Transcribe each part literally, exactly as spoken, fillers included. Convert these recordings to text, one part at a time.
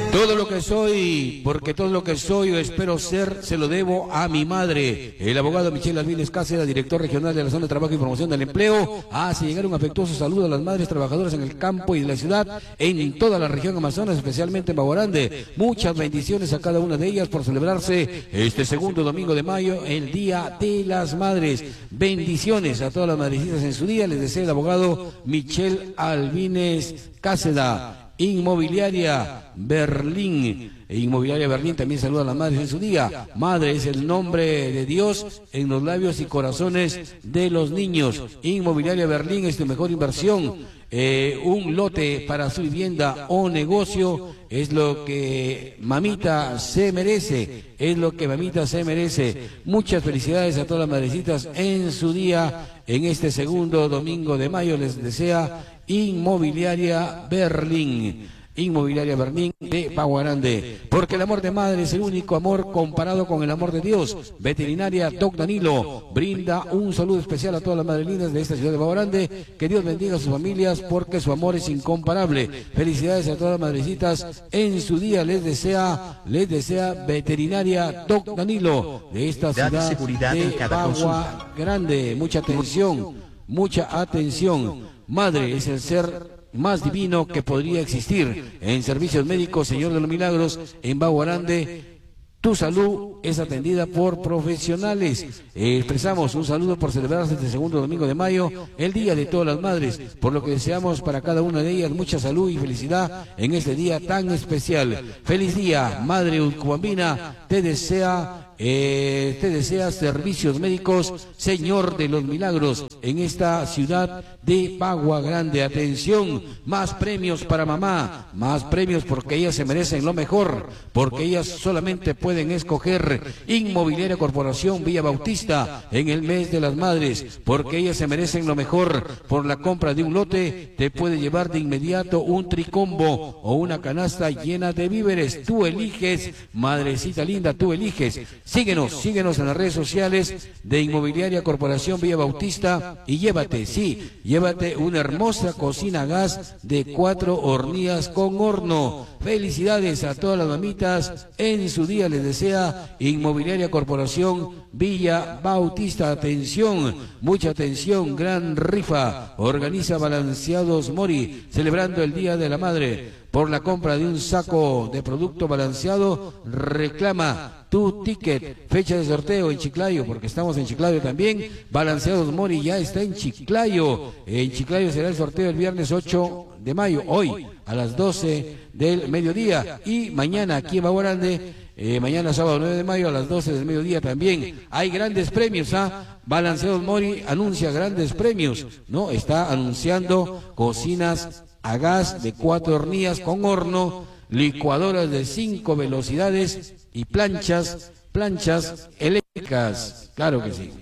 Todo lo que soy, porque todo lo que soy o espero ser, se lo debo a mi madre. El abogado Michel Alvines Cáceres, director regional de la Zona de Trabajo y Promoción del Empleo, hace llegar un afectuoso saludo a las madres trabajadoras en el campo y de la ciudad, en toda la región Amazonas, especialmente en Baguarande. Muchas bendiciones a cada una de ellas por celebrarse este segundo domingo de mayo, el Día de las Madres. Bendiciones a todas las madrecitas en su día, les desea el abogado Michel Alvines Cáceres. Inmobiliaria Berlín, Inmobiliaria Berlín también saluda a las madres en su día. Madre es el nombre de Dios en los labios y corazones de los niños. Inmobiliaria Berlín es tu mejor inversión. Eh, un lote para su vivienda o negocio es lo que mamita se merece, es lo que mamita se merece. Muchas felicidades a todas las madrecitas en su día, en este segundo domingo de mayo. Les desea Inmobiliaria Berlín, Inmobiliaria Berlín de Baguarande, porque el amor de madre es el único amor comparado con el amor de Dios. Veterinaria Doc Danilo brinda un saludo especial a todas las madrelinas de esta ciudad de Baguarande. Que Dios bendiga a sus familias porque su amor es incomparable. Felicidades a todas las madrecitas en su día. Les desea, les desea Veterinaria Doc Danilo de esta ciudad de Baguarande. Mucha atención, mucha atención. Madre es el ser más divino que podría existir. En servicios médicos, Señor de los Milagros, en Baguarande, tu salud es atendida por profesionales. Eh, expresamos un saludo por celebrarse este segundo domingo de mayo, el Día de todas las Madres, por lo que deseamos para cada una de ellas mucha salud y felicidad en este día tan especial. Feliz día, Madre Utcubambina, te desea... Eh, te desea servicios médicos, Señor de los Milagros, en esta ciudad de Baguarande. Atención, más premios para mamá, más premios porque ellas se merecen lo mejor, porque ellas solamente pueden escoger. Inmobiliaria Corporación Villa Bautista en el mes de las madres, porque ellas se merecen lo mejor. Por la compra de un lote te puede llevar de inmediato un tricombo o una canasta llena de víveres. Tú eliges, madrecita linda, tú eliges. Síguenos, síguenos en las redes sociales de Inmobiliaria Corporación Villa Bautista y llévate, sí, llévate una hermosa cocina a gas de cuatro hornillas con horno. Felicidades a todas las mamitas en su día, les desea Inmobiliaria Corporación Villa Bautista. Atención, mucha atención, gran rifa, organiza Balanceados Mori, celebrando el Día de la Madre. Por la compra de un saco de producto balanceado, reclama tu ticket. Fecha de sorteo en Chiclayo, porque estamos en Chiclayo también. Balanceados Mori ya está en Chiclayo. En Chiclayo será el sorteo el viernes ocho de mayo, hoy a las doce del mediodía. Y mañana aquí en Baguarande, eh, mañana sábado nueve de mayo a las doce del mediodía también. Hay grandes premios, ¿ah? Balanceados Mori anuncia grandes premios, ¿no? Está anunciando cocinas a gas de cuatro hornillas con horno, licuadoras de cinco velocidades y planchas, planchas eléctricas. Claro que sí.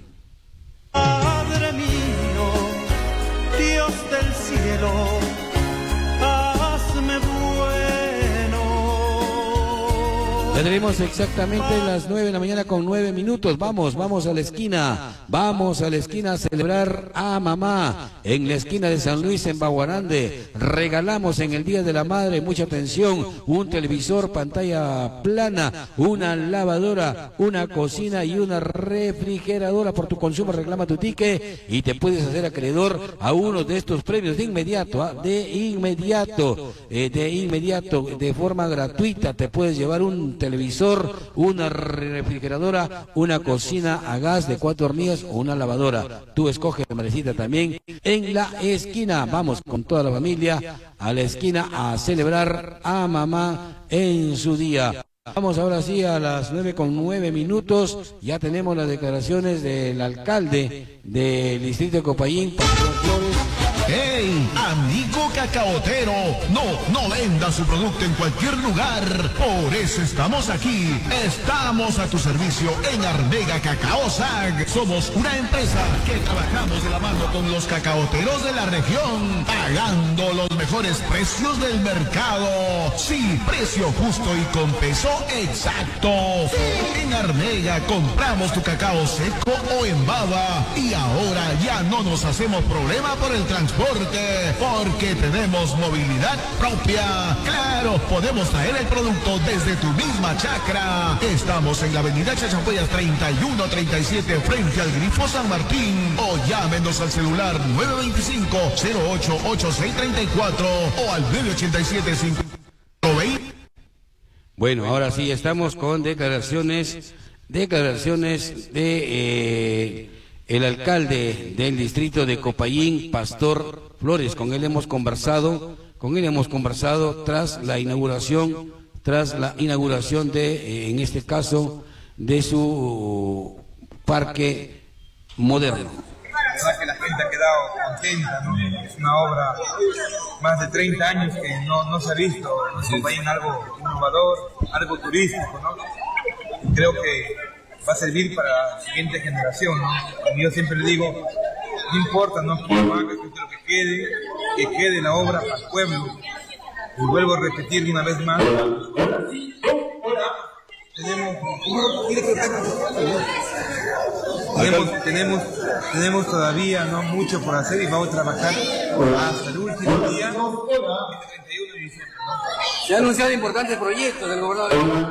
Padre mío, Dios del cielo, hazme bueno. Tendremos exactamente las nueve de la mañana con nueve minutos. Vamos, vamos a la esquina. Vamos a la esquina a celebrar a mamá. En la esquina de San Luis, en Baguarande. Regalamos en el Día de la Madre, mucha atención, un televisor, pantalla plana, una lavadora, una cocina y una refrigeradora. Por tu consumo reclama tu ticket y te puedes hacer acreedor a uno de estos premios de inmediato, ¿eh? de inmediato, eh, de inmediato, de forma gratuita. Te puedes llevar un televisor, una refrigeradora, una cocina a gas de cuatro hornillas o una lavadora. Tú escoges, madrecita, también en la esquina. Vamos con toda la familia a la esquina a celebrar a mamá en su día. Vamos ahora sí a las nueve con nueve minutos. Ya tenemos las declaraciones del alcalde del distrito de Copayín, Pastor Flores. ¡Hey, amigo cacaotero! No, no venda su producto en cualquier lugar. Por eso estamos aquí. Estamos a tu servicio en Armega Cacao S A G. Somos una empresa que trabajamos de la mano con los cacaoteros de la región, pagando los mejores precios del mercado. Sí, precio justo y con peso exacto. Sí. En Armega compramos tu cacao seco o en baba y ahora ya no nos hacemos problema por el transporte transporte, porque tenemos movilidad propia. Claro, podemos traer el producto desde tu misma chacra. Estamos en la avenida Chachapoyas treinta y uno treinta y siete frente al Grifo San Martín. O llámenos al celular nueve dos cinco, cero ocho ocho seis tres cuatro o al nueve ocho siete cinco veinte. Bueno, ahora sí, estamos con declaraciones, declaraciones de eh, el alcalde del distrito de Copayín, Pastor Flores. Con él hemos conversado, con él hemos conversado tras la inauguración, tras la inauguración de, eh, en este caso, de su parque moderno. La verdad que la gente ha quedado contenta, ¿no? Es una obra más de treinta años que no, no se ha visto en Copayín, algo innovador, algo turístico, ¿no? Creo que va a servir para la siguiente generación, ¿no? Como yo siempre le digo, no importa, ¿no? Quién lo haga, lo que quede, que quede la obra para el pueblo. Y vuelvo a repetir una vez más. Tenemos, tenemos, tenemos, tenemos todavía no mucho por hacer y vamos a trabajar hasta el último día, el treinta y uno de diciembre. Se han anunciado importantes proyectos del gobernador.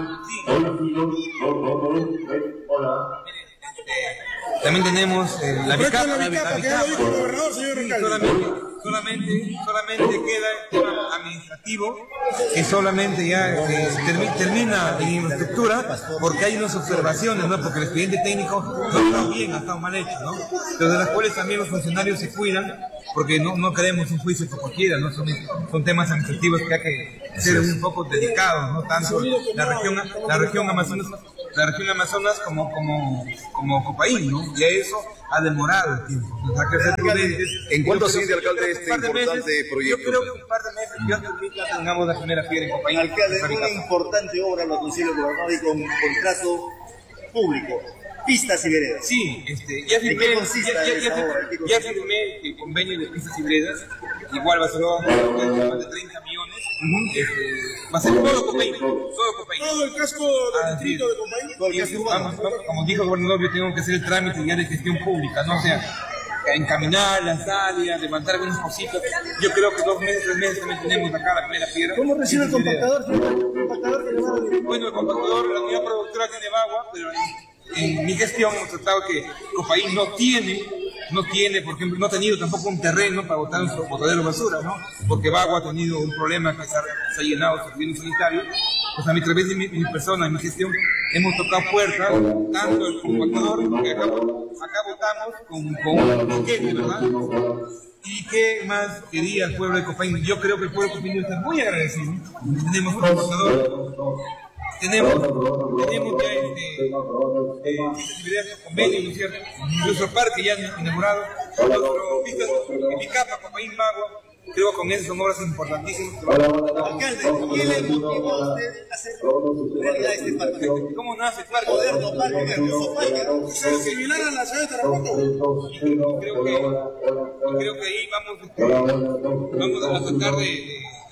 También tenemos eh, la bicapa, la bicapa, solamente, solamente, solamente queda el tema administrativo, que solamente ya eh, termi, termina en infraestructura, porque hay unas observaciones, ¿no? Porque el expediente técnico no ha estado bien, ha estado mal hecho, ¿no? Pero de las cuales también los funcionarios se cuidan, porque no, no queremos un juicio por cualquiera, ¿no? Son, son temas administrativos que hay que ser un poco delicados, ¿no? Tanto la región, la región Amazonas, la región Amazonas como, como, como Copayín, ¿no? Y a eso ha demorado el tiempo. O sea, que ser prudentes. ¿En cuánto siente, alcalde, este importante meses, proyecto? Yo creo que un par de meses, Dios permita, tengamos la primera fiera en Copayín. Alcalde, una importante obra lo consigue el gobernador y con contrato público. Pistas y veredas. Sí, este, ya firmé, ya, ya, ya, firmé, ya firmé el convenio de pistas y veredas. Igual va a ser más de treinta millones. Uh-huh. Este, va a ser todo Copayín, todo Copayín. Todo el casco del distrito de Copayín. Vamos, vamos, como dijo el gobernador, yo tengo que hacer el trámite ya de gestión pública, ¿no? O sea, encaminar las áreas, levantar algunas cositas. Yo creo que dos meses, tres meses también tenemos acá la primera piedra. ¿Cómo recibe el compactador? ¿Compactador que le va a dar? Bueno, el compactador, la unidad productora tiene Bagua, pero en, en mi gestión hemos tratado que Copayín no tiene, no tiene, por ejemplo, no ha tenido tampoco un terreno para botar un botadero de basura, ¿no? Porque Bagua ha tenido un problema que se ha, se ha llenado su servicio sanitario. Pues a mi través de mi, mi persona, en mi gestión, hemos tocado puertas, tanto el compactador, que acá, acá votamos con, con un boquete, ¿verdad? ¿Y qué más quería el pueblo de Copayín? Yo creo que el pueblo de Copayín está muy agradecido. Tenemos un compactador, tenemos, tenemos ya este, eh, convenio, ¿no es cierto? Nuestro parque ya inaugurado, nuestro pistas en Bicapa, Copayín, Bagua. Creo que con eso son obras importantísimas. Alcalde, ¿qué le motivó a usted a hacer realidad este parque? ¿Cómo nace el parque? Moderno, parque, nervioso, parque. ¿Es similar a la ciudad de Tarapoto? Creo que, creo que ahí vamos, este, vamos a tratar de,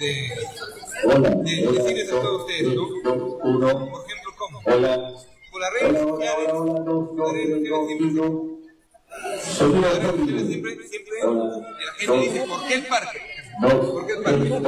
de, de, de decirles a todos ustedes, ¿no? Por ejemplo, ¿cómo? Por las redes sociales, por las redes sociales siempre. Siempre, siempre, siempre la gente dice, ¿por qué el parque? ¿Por qué el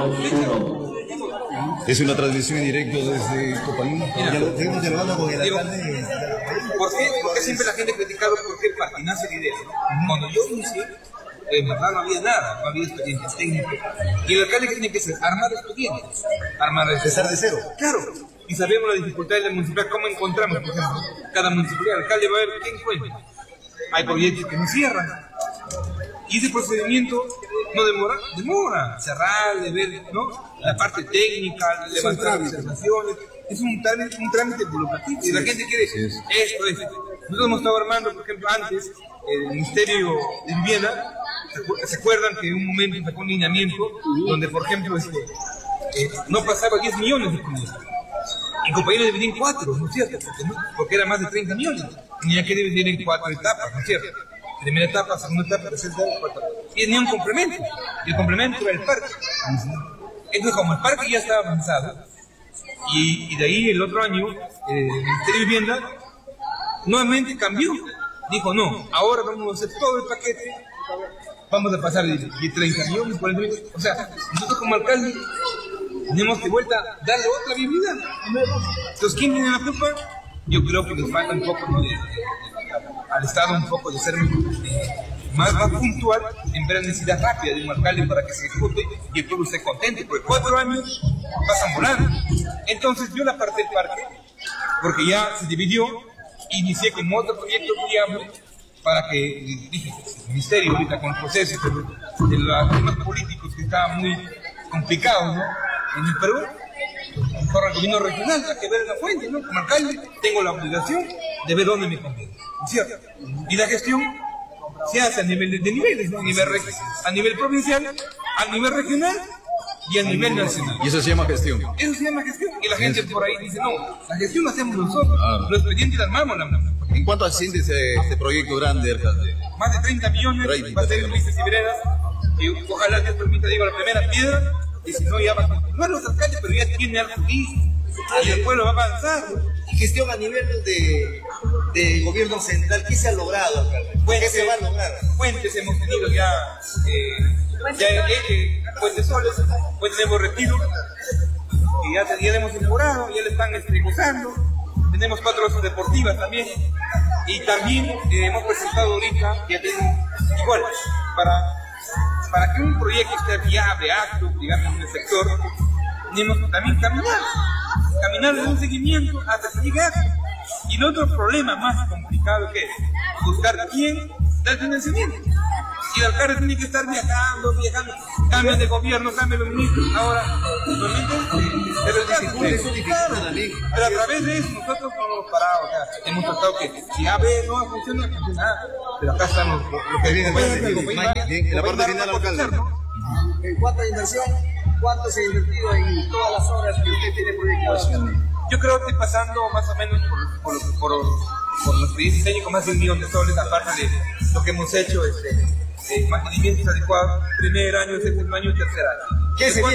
parque? Es una transmisión en directo desde Copayín. Mira, seguimos dialogando con el alcalde. ¿Por qué? Porque siempre la gente ha criticado por qué el parque, nace la idea, ¿no? Cuando yo inicié, en verdad no había nada, no había expedientes técnicos. Y el alcalde, ¿qué tiene que hacer? Armar expedientes. Armar Empezar de cero. Claro. Y sabemos la dificultad de la municipalidad, cómo encontramos, por ejemplo, cada municipalidad. El alcalde va a ver qué encuentra. Hay proyectos que no cierran. Y ese procedimiento no demora, demora. Cerrar, de ver, ¿no? La parte técnica, levantar observaciones. Es un trámite, un trámite burocrático. Y la gente quiere esto, esto. Nosotros hemos estado armando, por ejemplo, antes, el Ministerio de Vivienda, ¿se acuerdan que en un momento sacó un lineamiento donde, por ejemplo, este, eh, no pasaba diez millones de comunidades? Y Copayín lo dividía en cuatro, ¿no es cierto? Porque, ¿no? Porque era más de treinta millones. Tenía que dividir en cuatro etapas, ¿no es cierto? Primera etapa, segunda etapa, tercera etapa, cuarta etapa. Y tenía un complemento. Y el complemento era el parque. Entonces, como el parque ya estaba avanzado, y, y de ahí el otro año, eh, el Ministerio de Vivienda nuevamente cambió. Dijo, no, ahora vamos a hacer todo el paquete vamos a pasar de, de treinta millones, cuarenta millones. O sea, nosotros como alcalde tenemos que vuelta darle otra vivienda. Entonces, ¿quién tiene la culpa? Yo creo que nos falta un poco de, de, de, al Estado un poco de ser más, más puntual en ver la necesidad rápida de un alcalde para que se ejecute y el pueblo esté contento, porque cuatro años pasan volando. Entonces yo la parte del parque, porque ya se dividió, inicié como otro proyecto viable para que, dije, el ministerio ahorita con el proceso de, de los temas políticos que estaban muy complicados, ¿no? En el Perú, por el gobierno regional, hay que ver la fuente, ¿no? Como alcalde tengo la obligación de ver dónde me conviene, ¿cierto? Y la gestión se hace a nivel de, de niveles, ¿no? A nivel, a nivel provincial, a nivel regional y a nivel nacional. Y eso se llama gestión. Eso se llama gestión. Y la gente por ahí dice, no, la gestión la hacemos nosotros, ah. Los expedientes las armamos. La, ¿En cuánto asciende ese, este proyecto grande, alcalde? Más de treinta millones, treinta, va a ser en vistas y veredas, y ojalá Dios permita, digo, la primera piedra, y si no ya va a continuar los alcaldes, pero ya tiene algo listo, y el pueblo va a avanzar. Y gestión a nivel de, de gobierno central, ¿qué se ha logrado, alcalde? Fuentes, ¿Qué se va a lograr? Fuentes hemos tenido ya, eh, ya eh, Fuentes Soles, Fuentes hemos retiro, y ya, ya hemos inaugurado, ya le están este, gozando. Tenemos cuatro zonas deportivas también, y también eh, hemos presentado ahorita, ya tengo, igual, para, para que un proyecto esté viable, apto, digamos, en el sector, tenemos que también caminar, caminar de un seguimiento hasta que llegue a acto. Y el otro problema más complicado que es buscar quién da el financiamiento. Y el alcalde tiene que estar viajando, viajando, cambian de gobierno, cambian los ministros. Ahora, normalmente, pero a través de eso nosotros no hemos parado. O sea, hemos tratado que si A B no funciona, no funciona nada. Pero acá estamos lo que viene en la parte final, alcalde. En cuanto a inversión, ¿cuánto se ha invertido en todas las obras que usted tiene proyectadas? Yo creo que pasando más o menos por, por, por, por los diseños con más de un millón de soles, aparte de lo que hemos hecho, este, eh, mantenimientos adecuados, primer año, segundo año y tercer año. ¿Qué se viene?